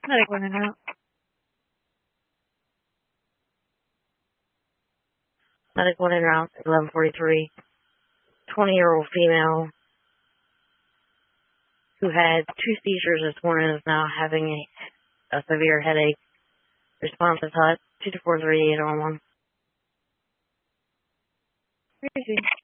Medic went in out. Medic went in out, 11:43. 20-year-old female who had 2 seizures this morning is now having a severe headache. Response is hot, 22438 on 1. Crazy.